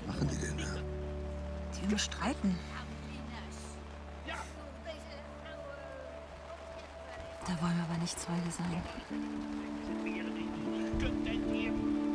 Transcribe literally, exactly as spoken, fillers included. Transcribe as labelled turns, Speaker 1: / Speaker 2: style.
Speaker 1: Was machen die denn da?
Speaker 2: Die streiten. Da wollen wir aber nicht Zeuge sein.